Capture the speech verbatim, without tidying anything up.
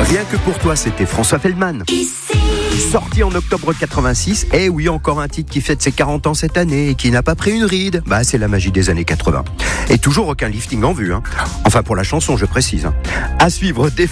Rien que pour toi, c'était François Feldman. Sorti en octobre quatre-vingt-six, et oui, encore un titre qui fête ses quarante ans cette année et qui n'a pas pris une ride. Bah, c'est la magie des années quatre-vingts. Et toujours aucun lifting en vue, hein. Enfin, pour la chanson, je précise. Hein. À suivre dès